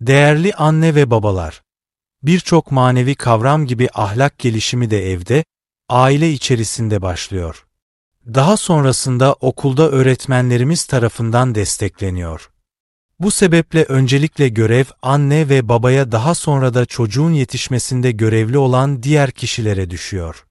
Değerli anne ve babalar, birçok manevi kavram gibi ahlak gelişimi de evde, aile içerisinde başlıyor. Daha sonrasında okulda öğretmenlerimiz tarafından destekleniyor. Bu sebeple öncelikle görev anne ve babaya, daha sonra da çocuğun yetişmesinde görevli olan diğer kişilere düşüyor.